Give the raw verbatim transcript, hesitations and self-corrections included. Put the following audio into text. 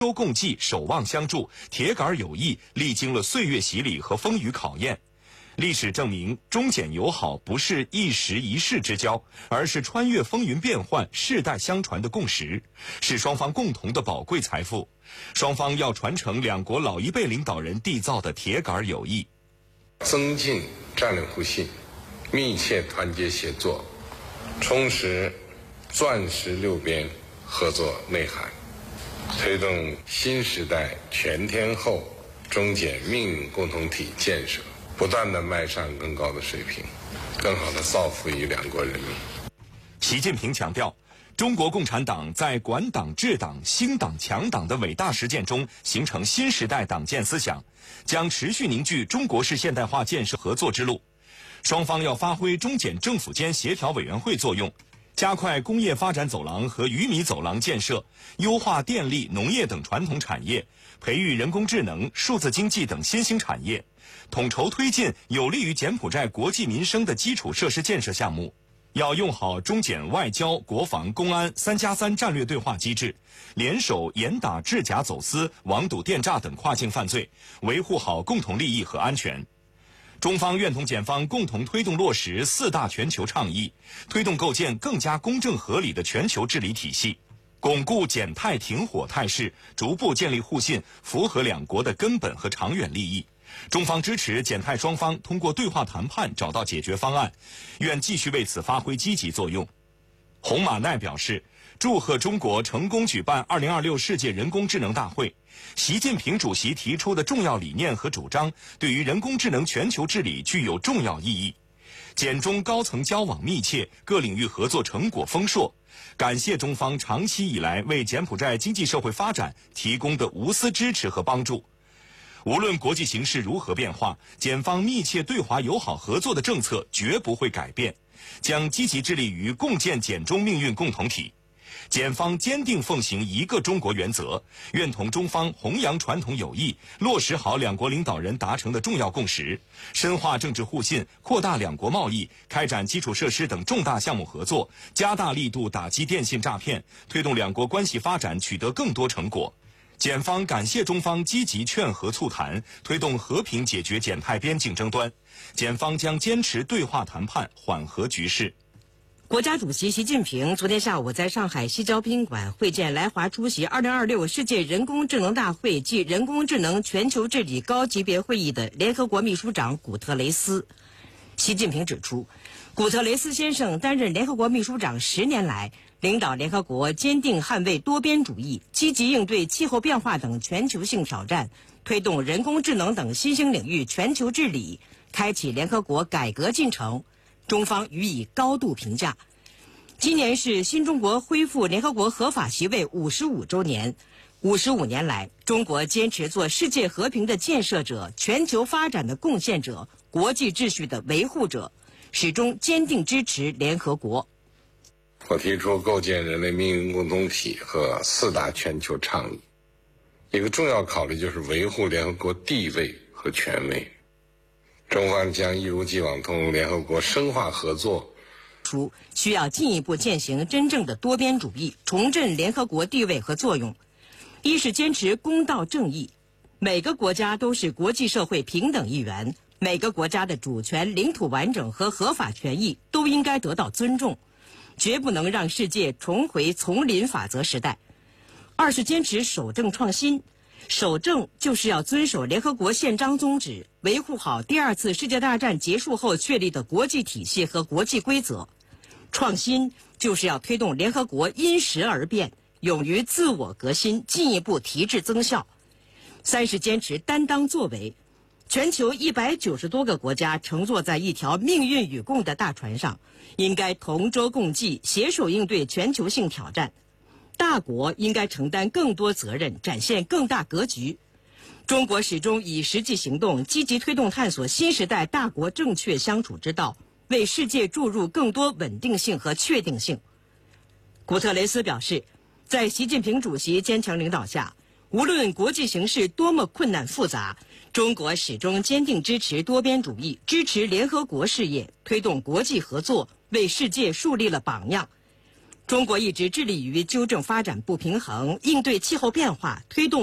舟共济，守望相助，铁杆友谊历经了岁月洗礼和风雨考验。历史证明，中柬友好不是一时一世之交，而是穿越风云变幻、世代相传的共识，是双方共同的宝贵财富。双方要传承两国老一辈领导人缔造的铁杆友谊， 增进战略互信，密切团结协作，充实钻石六边合作内涵，推动新时代全天候中柬命运共同体建设不断地迈上更高的水平，更好地造福于两国人民。 习近平强调，中国共产党在管党治党、兴党强党的伟大实践中形成新时代党建思想，将持续凝聚中国式现代化建设合作之路。双方要发挥中柬政府间协调委员会作用，加快工业发展走廊和鱼米走廊建设，优化电力、农业等传统产业，培育人工智能、数字经济等新兴产业，统筹推进有利于柬埔寨国计民生的基础设施建设项目。要用好中柬外交、国防、公安三加三战略对话机制，联手严打制假走私、网赌电诈等跨境犯罪，维护好共同利益和安全。中方愿同柬方共同推动落实四大全球倡议，推动构建更加公正合理的全球治理体系，巩固柬泰停火态势，逐步建立互信，符合两国的根本和长远利益。中方支持柬泰双方通过对话谈判找到解决方案，愿继续为此发挥积极作用。洪马奈表示，祝贺中国成功举办二零二六世界人工智能大会。习近平主席提出的重要理念和主张，对于人工智能全球治理具有重要意义。柬中高层交往密切，各领域合作成果丰硕。感谢中方长期以来为柬埔寨经济社会发展提供的无私支持和帮助。无论国际形势如何变化，柬方密切对华友好合作的政策绝不会改变，将积极致力于共建柬中命运共同体。柬方坚定奉行一个中国原则，愿同中方弘扬传统友谊，落实好两国领导人达成的重要共识，深化政治互信，扩大两国贸易，开展基础设施等重大项目合作，加大力度打击电信诈骗，推动两国关系发展取得更多成果。柬方感谢中方积极劝和促谈，推动和平解决柬泰边境争端。检方将坚持对话谈判，缓和局势。 国家主席习近平昨天下午在上海西郊宾馆会见来华出席二零二六世界人工智能大会暨人工智能全球治理高级别会议的联合国秘书长古特雷斯。习近平指出，古特雷斯先生担任联合国秘书长十年来，领导联合国坚定捍卫多边主义，积极应对气候变化等全球性挑战，推动人工智能等新兴领域全球治理，开启联合国改革进程。中方予以高度评价。今年是新中国恢复联合国合法席位五十五周年。五十五年来，中国坚持做世界和平的建设者、全球发展的贡献者、国际秩序的维护者，始终坚定支持联合国。 我提出构建人类命运共同体和四大全球倡议，一个重要考虑就是维护联合国地位和权威。中方将一如既往同联合国深化合作， 出需要进一步践行真正的多边主义，重振联合国地位和作用。一是坚持公道正义，每个国家都是国际社会平等一员，每个国家的主权、领土完整和合法权益都应该得到尊重，绝不能让世界重回丛林法则时代。二是坚持守正创新，守正就是要遵守联合国宪章宗旨，维护好第二次世界大战结束后确立的国际体系和国际规则。创新就是要推动联合国因时而变，勇于自我革新，进一步提质增效。三是坚持担当作为，全球一百九十多个国家乘坐在一条命运与共的大船上，应该同舟共济，携手应对全球性挑战。大国应该承担更多责任，展现更大格局。中国始终以实际行动积极推动探索新时代大国正确相处之道，为世界注入更多稳定性和确定性。古特雷斯表示，在习近平主席坚强领导下，无论国际形势多么困难复杂，中国始终坚定支持多边主义，支持联合国事业，推动国际合作，为世界树立了榜样。 中国一直致力于纠正发展不平衡，应对气候变化，推动